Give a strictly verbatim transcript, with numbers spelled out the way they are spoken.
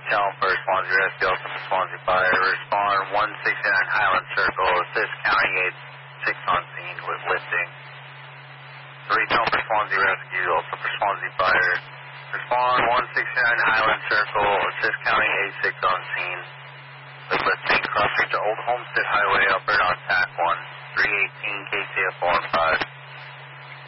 Channel for Swansea Rescue, also for Swansea Fire. Respond one sixty-nine Highland Circle, assist County eight six on scene with lifting. three Channel for Swansea Rescue, also for Swansea Fire. Respond one sixty-nine Highland Circle, assist County eight six on scene with lifting. Crossing to Old Homestead Highway, Alberta on T A C one, three eighteen K C F four and five.